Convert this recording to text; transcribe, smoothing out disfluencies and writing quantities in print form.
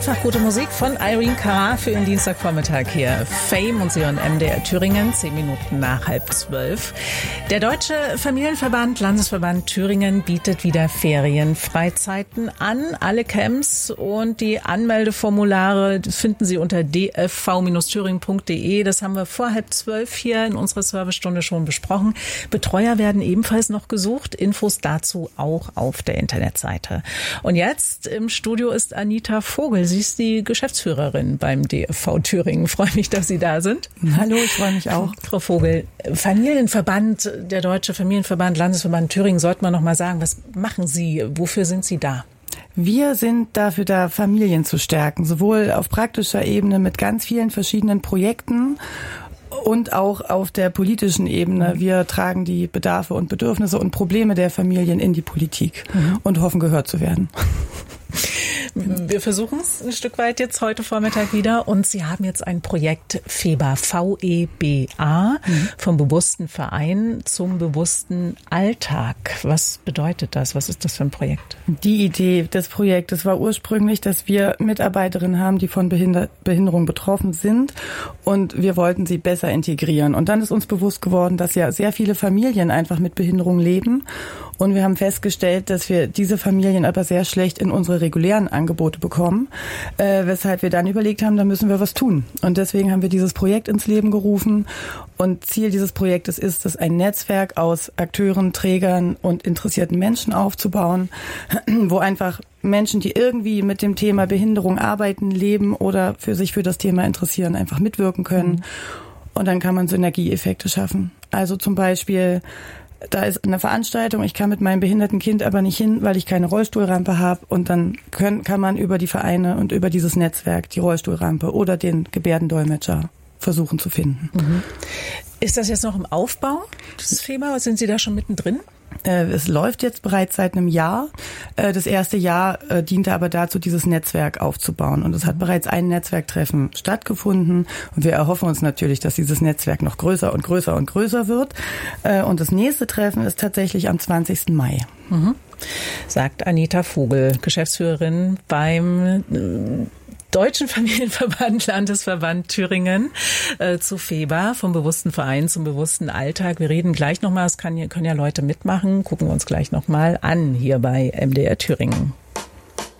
Einfach gute Musik von Irene Cara für den Dienstagvormittag hier. Fame und Sie hören MDR Thüringen, 10 Minuten nach 11:30. Der Deutsche Familienverband, Landesverband Thüringen bietet wieder Ferienfreizeiten an. Alle Camps und die Anmeldeformulare finden Sie unter dfv-thüringen.de. Das haben wir vor 11:30 hier in unserer Servicestunde schon besprochen. Betreuer werden ebenfalls noch gesucht. Infos dazu auch auf der Internetseite. Und jetzt im Studio ist Anita Vogel. Sie ist die Geschäftsführerin beim DFV Thüringen. Ich freue mich, dass Sie da sind. Hallo, ich freue mich auch. Frau Vogel, Familienverband, der Deutsche Familienverband, Landesverband Thüringen, sollte man noch mal sagen, was machen Sie? Wofür sind Sie da? Wir sind dafür da, Familien zu stärken, sowohl auf praktischer Ebene mit ganz vielen verschiedenen Projekten und auch auf der politischen Ebene. Wir tragen die Bedarfe und Bedürfnisse und Probleme der Familien in die Politik und hoffen, gehört zu werden. Wir versuchen es ein Stück weit jetzt heute Vormittag wieder und Sie haben jetzt ein Projekt FEBA, V-E-B-A, vom bewussten Verein zum bewussten Alltag. Was bedeutet das? Was ist das für ein Projekt? Die Idee des Projektes war ursprünglich, dass wir Mitarbeiterinnen haben, die von Behinderung betroffen sind und wir wollten sie besser integrieren. Und dann ist uns bewusst geworden, dass ja sehr viele Familien einfach mit Behinderung leben und wir haben festgestellt, dass wir diese Familien aber sehr schlecht in unsere regulären Angebote bekommen, weshalb wir dann überlegt haben, da müssen wir was tun. Und deswegen haben wir dieses Projekt ins Leben gerufen. Und Ziel dieses Projektes ist es, ein Netzwerk aus Akteuren, Trägern und interessierten Menschen aufzubauen, wo einfach Menschen, die irgendwie mit dem Thema Behinderung arbeiten, leben oder sich für das Thema interessieren, einfach mitwirken können. Und dann kann man Synergieeffekte schaffen. Also zum Beispiel, da ist eine Veranstaltung, ich kann mit meinem behinderten Kind aber nicht hin, weil ich keine Rollstuhlrampe habe. Und dann kann man über die Vereine und über dieses Netzwerk die Rollstuhlrampe oder den Gebärdendolmetscher versuchen zu finden. Ist das jetzt noch im Aufbau, dieses Thema, oder sind Sie da schon mittendrin? Es läuft jetzt bereits seit einem Jahr. Das erste Jahr diente aber dazu, dieses Netzwerk aufzubauen. Und es hat bereits ein Netzwerktreffen stattgefunden. Und wir erhoffen uns natürlich, dass dieses Netzwerk noch größer und größer und größer wird. Und das nächste Treffen ist tatsächlich am 20. Mai. Sagt Anita Vogel, Geschäftsführerin beim Deutschen Familienverband, Landesverband Thüringen, zu FEBA, vom bewussten Verein zum bewussten Alltag. Wir reden gleich nochmal, können ja Leute mitmachen, gucken wir uns gleich nochmal an hier bei MDR Thüringen.